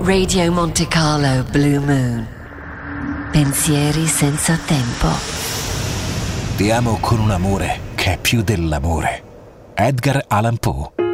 Radio Monte Carlo Blue Moon. Pensieri senza tempo. Ti amo con un amore che è più dell'amore. Edgar Allan Poe.